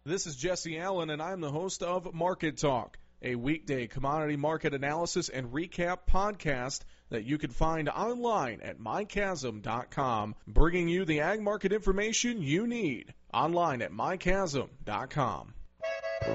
This is Jesse Allen, and I'm the host of Market Talk, a weekday commodity market analysis and recap podcast that you can find online at mychasm.com, bringing you the ag market information you need online at mychasm.com.